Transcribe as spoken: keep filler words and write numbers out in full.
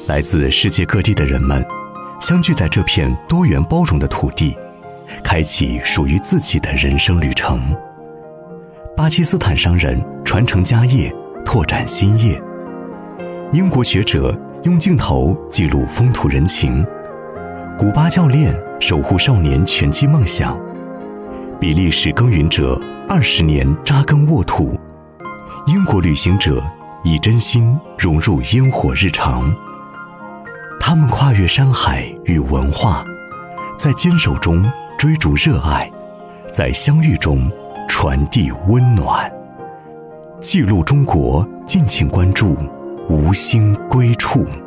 来自世界各地的人们相聚在这片多元包容的土地，开启属于自己的人生旅程。巴基斯坦商人传承家业，拓展新业；英国学者用镜头记录风土人情；古巴教练守护少年拳击梦想；比利时耕耘者二十年扎根沃土；英国旅行者以真心融入烟火日常。他们跨越山海与文化，在坚守中追逐热爱，在相遇中传递温暖。记录中国，敬请关注无心归处。